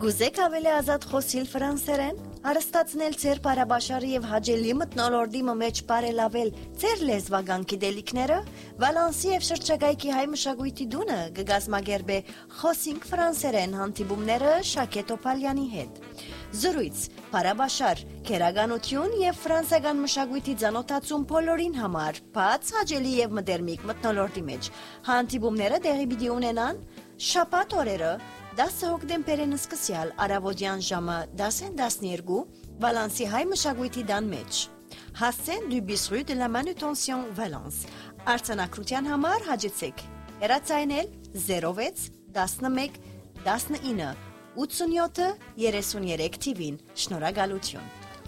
Գուզեք ավելի ազատ խոսիլ ֆրանսերեն, հարստացնել ձեր բարաբաշարի եւ հաճելի մթնոլորտի մեջ բարելավել ձեր լեզվական գիտելիքները, Վալանսի եւ շրջակայքի հայ մշակույթի դունը կգազմագերբե Խոսինք ֆրանսերեն հանդիպումները Շակե Տոփալյանի հետ։ Զրույց, բարաբաշար, քերականություն եւ ֆրանսիական մշակույթի ծանոթացում բոլորին համար, բաց հաճելի եւ մտերմիկ մթնոլորտի մեջ։ Հանդիպումները տեղի պիտի ունենան շաբաթ օրերը 10 հոկտեմբերին սկսյալ առավոտյան ժամը 10-12 Վալանսի հայ մշակույթի տան մեջ։ Հասցեն du Biscuit de la Manutention Valence։ Արձանագրության համար հաջեցեք հեռացայնել 06 11 19 87 33 թիվին։ Շնորհակալություն։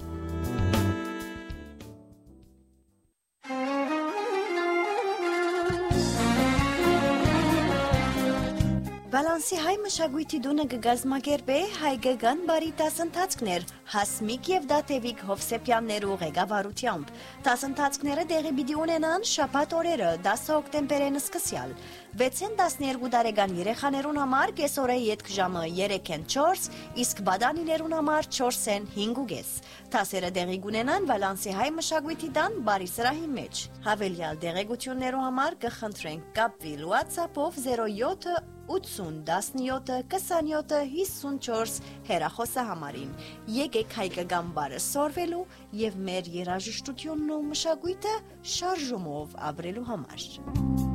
Վալանսի հայ մշակույթի դունը կգազմագերբե հայկական բարի դասընթացքներ Հասմիկ եւ Դաթևիկ Հովսեփյաններու ղեկավարությամբ։ Դասընթացքները տեղի պիտի ունենան շաբաթ օրերը 10 հոկտեմբերին սկսյալ 6-12 տարեկան երեխաներուն համար կեսօրե ետք ժամը 3-4, իսկ բադանիներուն համար 4-5:30։ Դասերը տեղի կունենան Վալանսի հայ մշակույթի տան բարի սրահի մեջ։ Հավելյալ տեղեկություններու համար կխնդրենք կապվել WhatsApp-ով 07 80 17 27 54 հեռախոսահամարին։ Եկեք հայկական բարը սորվելու եւ մեր երաժշտությունն ու մշակույթը շարժումով ապրելու համար։